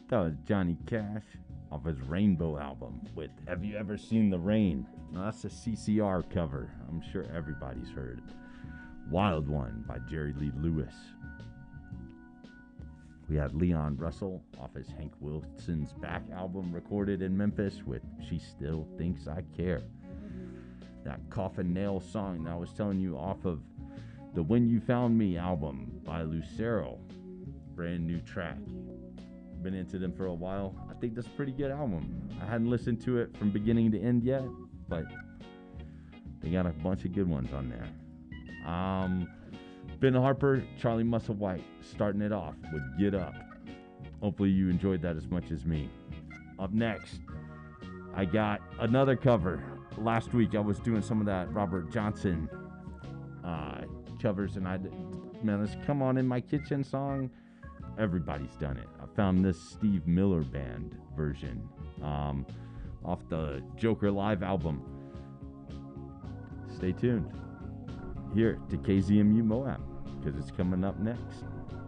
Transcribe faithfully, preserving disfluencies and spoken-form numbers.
That was Johnny Cash off his Rainbow album with Have You Ever Seen the Rain? Now that's a C C R cover. I'm sure everybody's heard it. Wild One by Jerry Lee Lewis. We had Leon Russell off his Hank Wilson's Back album recorded in Memphis with She Still Thinks I Care. That Coffin Nail song that I was telling you off of the When You Found Me album by Lucero. Brand new track. Been into them for a while. I think that's a pretty good album. I hadn't listened to it from beginning to end yet, but they got a bunch of good ones on there. Um, Ben Harper, Charlie Musselwhite, starting it off with Get Up. Hopefully you enjoyed that as much as me. Up next, I got another cover. Last week I was doing some of that Robert Johnson uh, covers, and I, man, this Come On In My Kitchen song, everybody's done it. I found this Steve Miller Band version um, off the Joker Live album. Stay tuned here to K Z M U Moab, because it's coming up next.